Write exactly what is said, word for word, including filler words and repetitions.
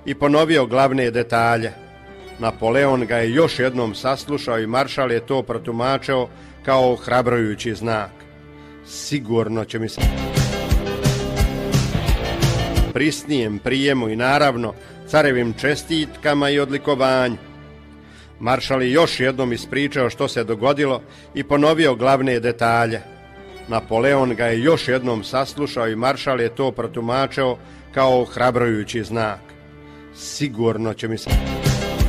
i ponovio glavne detalje. Napoleon ga je još jednom saslušao i maršal je to protumačio kao ohrabrujući znak. Sigurno će mi se prisnijem prijemu i naravno carevim čestitkama i odlikovanju. Maršal je još jednom ispričao što se dogodilo i ponovio glavne detalje. Napoleon ga je još jednom saslušao i maršal je to protumačio kao ohrabrujući znak. Sigurno će mi se